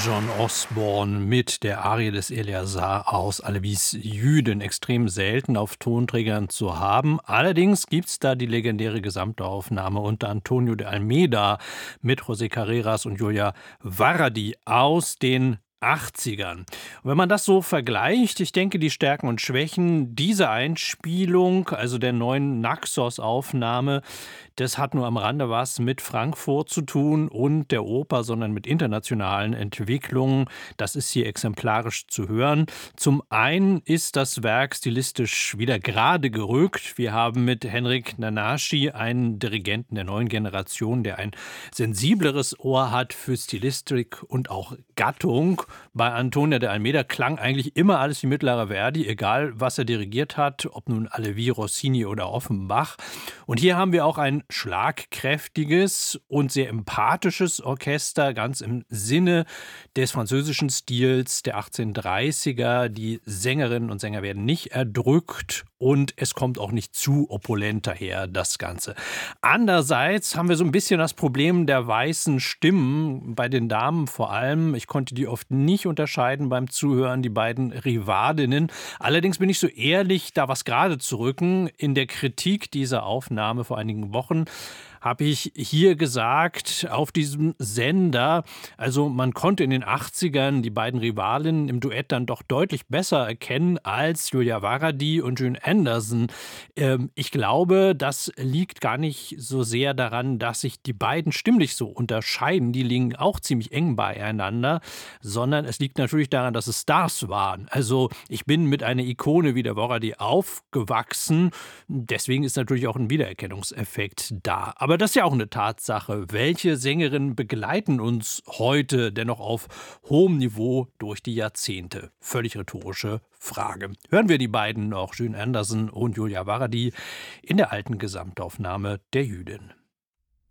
John Osborne mit der Arie des Eleazar aus Alevis Jüden. Extrem selten auf Tonträgern zu haben. Allerdings gibt es da die legendäre Gesamtaufnahme unter Antonio de Almeida mit José Carreras und Julia Varadi aus den 80ern. Und wenn man das so vergleicht, ich denke, die Stärken und Schwächen dieser Einspielung, also der neuen Naxos-Aufnahme, das hat nur am Rande was mit Frankfurt zu tun und der Oper, sondern mit internationalen Entwicklungen. Das ist hier exemplarisch zu hören. Zum einen ist das Werk stilistisch wieder gerade gerückt. Wir haben mit Henrik Nanashi einen Dirigenten der neuen Generation, der ein sensibleres Ohr hat für Stilistik und auch Gattung. Bei Antonio de Almeida klang eigentlich immer alles wie mittlerer Verdi, egal was er dirigiert hat, ob nun Halévy, Rossini oder Offenbach. Und hier haben wir auch ein schlagkräftiges und sehr empathisches Orchester, ganz im Sinne des französischen Stils der 1830er. Die Sängerinnen und Sänger werden nicht erdrückt und es kommt auch nicht zu opulent daher, das Ganze. Andererseits haben wir so ein bisschen das Problem der weißen Stimmen, bei den Damen vor allem. Ich konnte die oft nicht unterscheiden beim Zuhören, die beiden Rivadinnen. Allerdings bin ich so ehrlich, da was gerade zu rücken. In der Kritik dieser Aufnahme vor einigen Wochen habe ich hier gesagt, auf diesem Sender, also man konnte in den 80ern die beiden Rivalinnen im Duett dann doch deutlich besser erkennen als Julia Varadi und June Anderson. Ich glaube, das liegt gar nicht so sehr daran, dass sich die beiden stimmlich so unterscheiden, die liegen auch ziemlich eng beieinander, sondern es liegt natürlich daran, dass es Stars waren. Also ich bin mit einer Ikone wie der Varadi aufgewachsen, deswegen ist natürlich auch ein Wiedererkennungseffekt da. Aber das ist ja auch eine Tatsache. Welche Sängerinnen begleiten uns heute dennoch auf hohem Niveau durch die Jahrzehnte? Völlig rhetorische Frage. Hören wir die beiden noch, June Anderson und Julia Varadi, in der alten Gesamtaufnahme der Jüdin.